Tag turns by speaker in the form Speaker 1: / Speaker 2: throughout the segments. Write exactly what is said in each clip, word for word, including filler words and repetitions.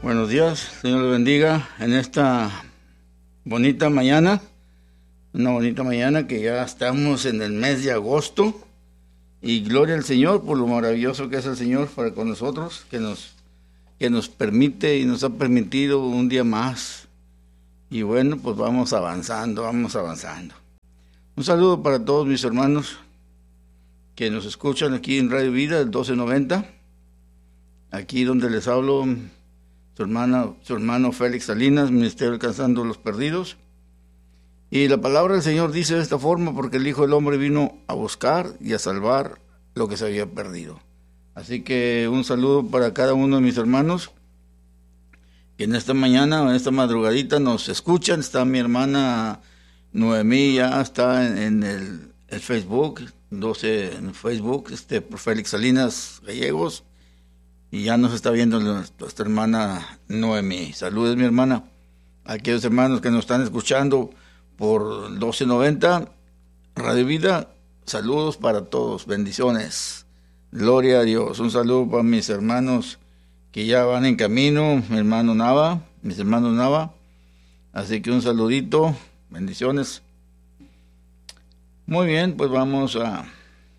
Speaker 1: Buenos días, Señor le bendiga en esta bonita mañana, una bonita mañana que ya estamos en el mes de agosto y gloria al Señor por lo maravilloso que es el Señor para con nosotros, que nos, que nos permite y nos ha permitido un día más. Y bueno, pues vamos avanzando, vamos avanzando. Un saludo para todos mis hermanos que nos escuchan aquí en Radio Vida, el doce noventa, aquí donde les hablo. Su, hermana, su hermano Félix Salinas, Ministerio Alcanzando los Perdidos. Y la palabra del Señor dice de esta forma: porque el Hijo del Hombre vino a buscar y a salvar lo que se había perdido. Así que un saludo para cada uno de mis hermanos que en esta mañana, en esta madrugadita nos escuchan. Está mi hermana Noemí, ya está en, en el, el Facebook, doce en Facebook, este, por Félix Salinas Gallegos. Y ya nos está viendo nuestra hermana Noemí. Saludos, mi hermana. A aquellos hermanos que nos están escuchando por doce noventa, Radio Vida, saludos para todos, bendiciones. Gloria a Dios. Un saludo para mis hermanos que ya van en camino, mi hermano Nava, mis hermanos Nava. Así que un saludito, bendiciones. Muy bien, pues vamos a,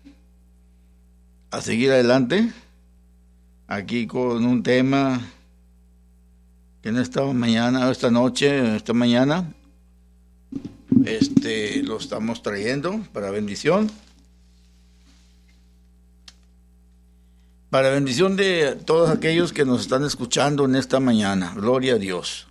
Speaker 1: a seguir adelante. Aquí con un tema que en esta mañana, esta noche, esta mañana, este, lo estamos trayendo para bendición. Para bendición de todos aquellos que nos están escuchando en esta mañana. Gloria a Dios.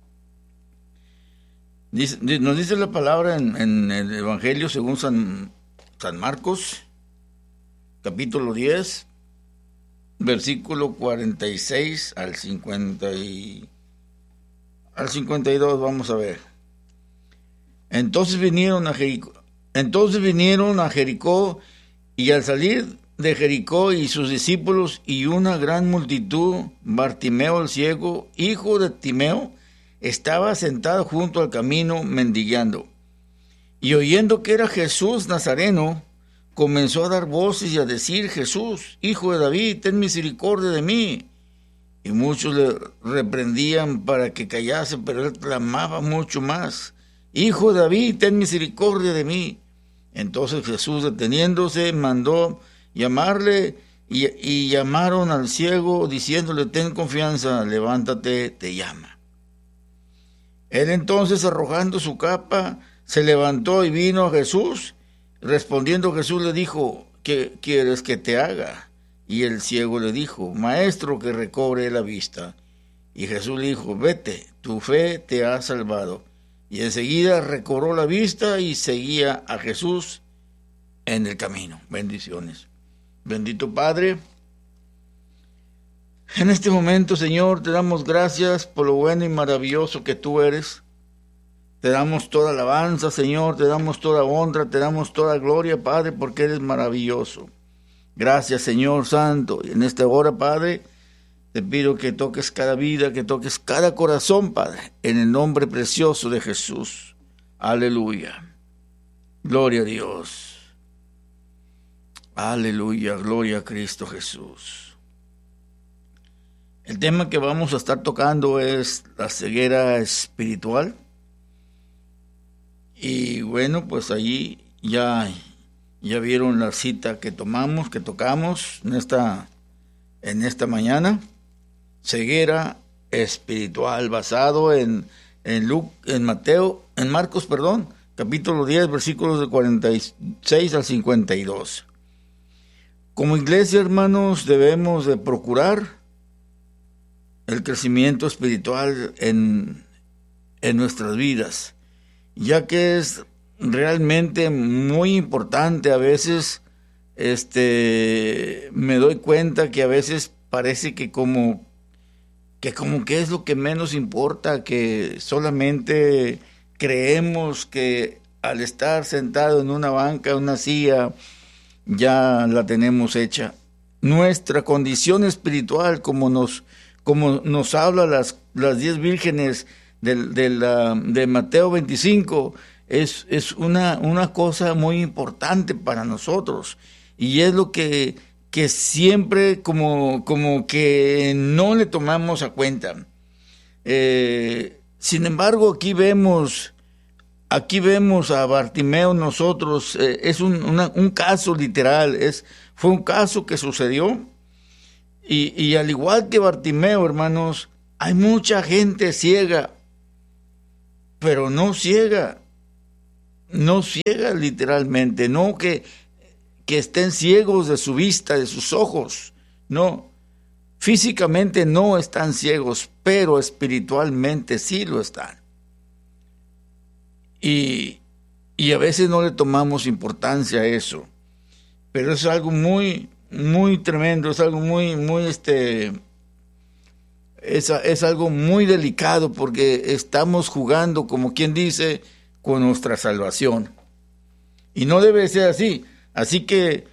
Speaker 1: Dice, nos dice la palabra en, en el Evangelio según San, San Marcos, capítulo diez, versículo cuarenta y seis al cincuenta y, al cincuenta y dos, vamos a ver. Entonces vinieron a Jericó, entonces vinieron a Jericó, y al salir de Jericó y sus discípulos y una gran multitud, Bartimeo el ciego, hijo de Timeo, estaba sentado junto al camino mendigando. Y oyendo que era Jesús Nazareno, comenzó a dar voces y a decir: Jesús, hijo de David, ten misericordia de mí. Y muchos le reprendían para que callase, pero él clamaba mucho más: Hijo de David, ten misericordia de mí. Entonces Jesús, deteniéndose, mandó llamarle, y, y llamaron al ciego, diciéndole: ten confianza, levántate, te llama. Él entonces, arrojando su capa, se levantó y vino a Jesús. Respondiendo Jesús le dijo: ¿qué quieres que te haga? Y el ciego le dijo: Maestro, que recobre la vista. Y Jesús le dijo: vete, tu fe te ha salvado. Y enseguida recobró la vista y seguía a Jesús en el camino. Bendiciones. Bendito Padre, en este momento, Señor, te damos gracias por lo bueno y maravilloso que tú eres. Te damos toda alabanza, Señor, te damos toda honra, te damos toda gloria, Padre, porque eres maravilloso. Gracias, Señor Santo. Y en esta hora, Padre, te pido que toques cada vida, que toques cada corazón, Padre, en el nombre precioso de Jesús. Aleluya. Gloria a Dios. Aleluya, gloria a Cristo Jesús. El tema que vamos a estar tocando es la ceguera espiritual. Y bueno, pues allí ya, ya vieron la cita que tomamos, que tocamos en esta, en esta mañana. Ceguera espiritual, basado en, en, Luke, en Mateo, en Marcos, perdón, capítulo diez, versículos de cuarenta y seis al cincuenta y dos. Como iglesia, hermanos, debemos de procurar el crecimiento espiritual en, en nuestras vidas, ya que es realmente muy importante. A veces este me doy cuenta que a veces parece que como que como que es lo que menos importa, que solamente creemos que al estar sentado en una banca, una silla, ya la tenemos hecha. Nuestra condición espiritual, como nos como nos habla las las diez vírgenes De, de, la, de Mateo veinticinco, es, es una, una cosa muy importante para nosotros, y es lo que, que siempre como, como que no le tomamos a cuenta. Eh, sin embargo, aquí vemos, aquí vemos a Bartimeo nosotros, eh, es un, una, un caso literal, es, fue un caso que sucedió, y, y al igual que Bartimeo, hermanos, hay mucha gente ciega, pero no ciega, no ciega literalmente, no que, que estén ciegos de su vista, de sus ojos, no, físicamente no están ciegos, pero espiritualmente sí lo están. Y, y a veces no le tomamos importancia a eso, pero es algo muy, muy tremendo, es algo muy, muy, este, es, es algo muy delicado, porque estamos jugando, como quien dice, con nuestra salvación. Y no debe ser así. Así que,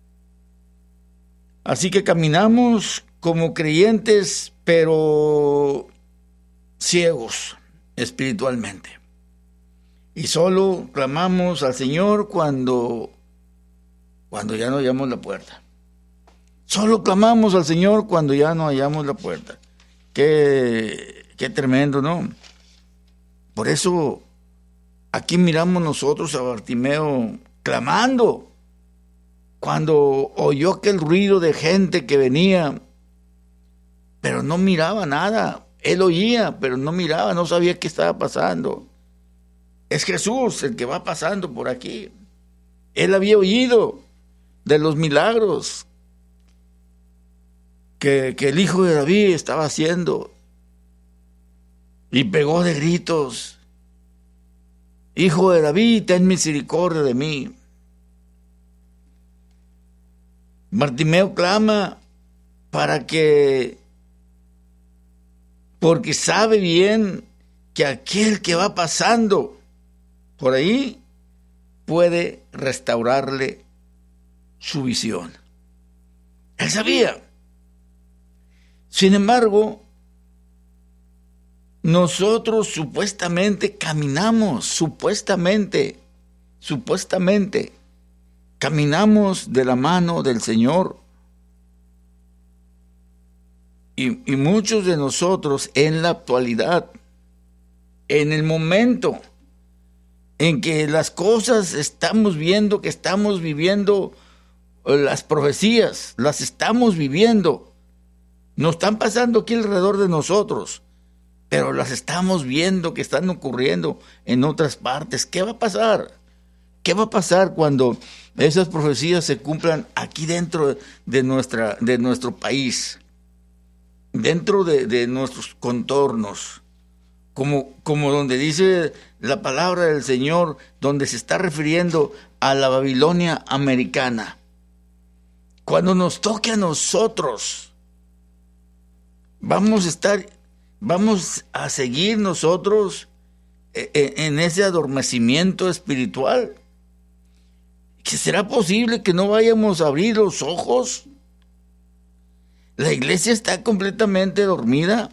Speaker 1: así que caminamos como creyentes, pero ciegos espiritualmente. Y solo clamamos al Señor cuando, cuando ya no hallamos la puerta. Solo clamamos al Señor cuando ya no hallamos la puerta. Qué, qué tremendo, ¿no? Por eso aquí miramos nosotros a Bartimeo clamando. Cuando oyó aquel ruido de gente que venía, pero no miraba nada. Él oía, pero no miraba, no sabía qué estaba pasando. Es Jesús el que va pasando por aquí. Él había oído de los milagros que, que el hijo de David estaba haciendo, y pegó de gritos: Hijo de David, ten misericordia de mí. Bartimeo clama para que, porque sabe bien que aquel que va pasando por ahí puede restaurarle su visión. Él sabía. Sin embargo, nosotros supuestamente caminamos, supuestamente, supuestamente, caminamos de la mano del Señor. Y, y muchos de nosotros en la actualidad, en el momento en que las cosas estamos viendo, que estamos viviendo, las profecías, las estamos viviendo, no están pasando aquí alrededor de nosotros, pero las estamos viendo que están ocurriendo en otras partes. ¿Qué va a pasar? ¿Qué va a pasar cuando esas profecías se cumplan aquí dentro de, nuestra, de nuestro país, dentro de, de nuestros contornos? Como, como donde dice la palabra del Señor, donde se está refiriendo a la Babilonia americana. Cuando nos toque a nosotros, vamos a estar, vamos a seguir nosotros en ese adormecimiento espiritual. ¿Que será posible que no vayamos a abrir los ojos? La iglesia está completamente dormida.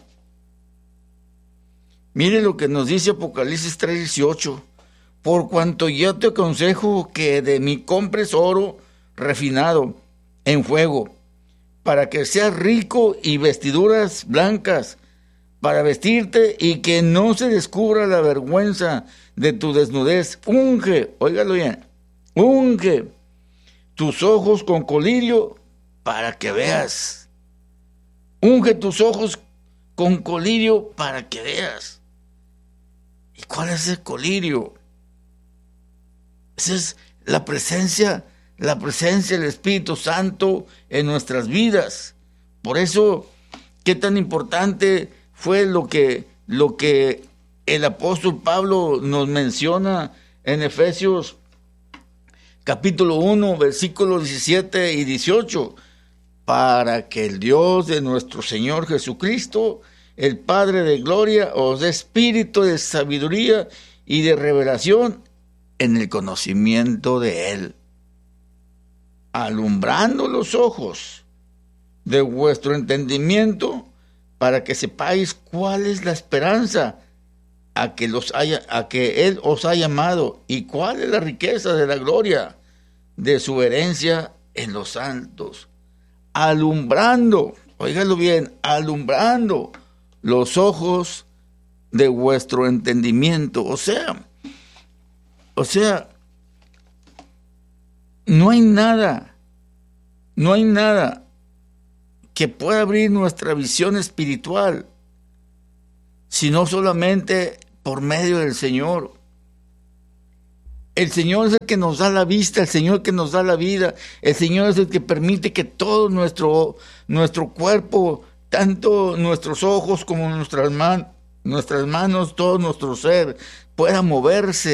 Speaker 1: Mire lo que nos dice Apocalipsis tres dieciocho. Por cuanto yo te aconsejo que de mí compres oro refinado en fuego, para que seas rico, y vestiduras blancas para vestirte, y que no se descubra la vergüenza de tu desnudez. Unge, óigalo bien, unge tus ojos con colirio para que veas. Unge tus ojos con colirio para que veas. ¿Y cuál es el colirio? Esa es la presencia, la presencia del Espíritu Santo en nuestras vidas. Por eso, qué tan importante fue lo que, lo que el apóstol Pablo nos menciona en Efesios capítulo uno, versículos diecisiete y dieciocho. Para que el Dios de nuestro Señor Jesucristo, el Padre de gloria, os dé espíritu de sabiduría y de revelación en el conocimiento de Él, alumbrando los ojos de vuestro entendimiento, para que sepáis cuál es la esperanza a que, los haya, a que Él os ha llamado, y cuál es la riqueza de la gloria de su herencia en los santos, alumbrando, óigalo bien, alumbrando los ojos de vuestro entendimiento. O sea, o sea, no hay nada, no hay nada que pueda abrir nuestra visión espiritual, sino solamente por medio del Señor. El Señor es el que nos da la vista, el Señor que nos da la vida, el Señor es el que permite que todo nuestro, nuestro cuerpo, tanto nuestros ojos como nuestras, man, nuestras manos, todo nuestro ser, pueda moverse